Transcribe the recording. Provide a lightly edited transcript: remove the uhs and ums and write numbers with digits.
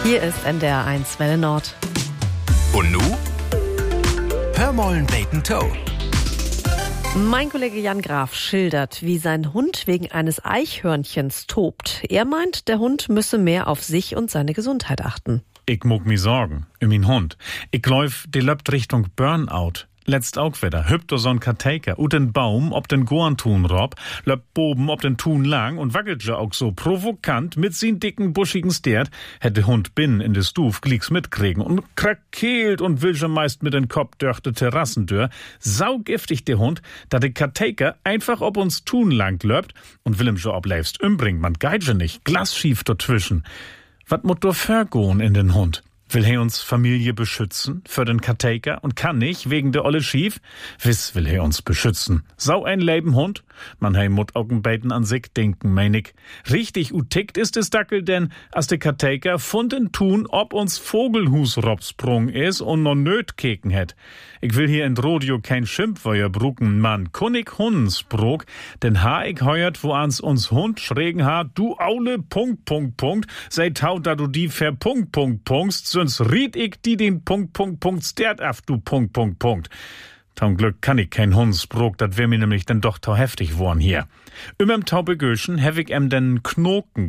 Hier ist NDR 1 Welle Nord. Und nu? Hör mollen beten Toe. Mein Kollege Jan Graf schildert, wie sein Hund wegen eines Eichhörnchens tobt. Er meint, der Hund müsse mehr auf sich und seine Gesundheit achten. Ich muck mi sorgen, min Hund. Ich läuf, die löpt Richtung Burnout. Letzt auch wieder, hüpft so'n Karteiker, ut den Baum, ob den Gorntun rob, löpt boben, ob den Tun lang und wackelt ja auch so provokant mit sin dicken, buschigen Stert, hätte Hund binnen in de Stuf glicks mitkriegen und krakeelt und will schon meist mit den Kopf durch de Terrassentür. Saugiftig der Hund, da de Karteiker einfach ob uns Tun lang löpt und will ihm schon obleifst umbringen, man geitsche nicht, glasschief dazwischen. Wat mut do vergoen in den Hund? Will er uns Familie beschützen für den Karteiker und kann nicht wegen der olle Schief? Wiss will er uns beschützen. Sau ein Leben Hund? Man hei mut Augenbeiten an sich denken, mein ich. Richtig utickt ist es Dackel, denn als der Karteiker funden tun, ob uns Vogelhus robsprung is und no nöt keken het. Ich will hier in Rodeo kein Schimpfweuer brucken, man kunnig Hundensprog, denn ich heuert, wo ans uns Hund schrägen du aule Punkt, sei tau, da du die verpunktst, sonst riet ich die den Stert af, du Punkt. Zum Glück kann ich kein Hundsprog, dat wär mir nämlich dann doch tau heftig worn hier. Im Taubegöschen hab ich den Knoken